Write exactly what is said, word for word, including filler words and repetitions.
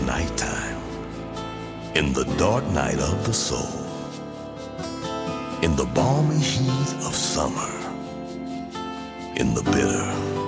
nighttime, in the dark night of the soul, in the balmy heat of summer, in the bitter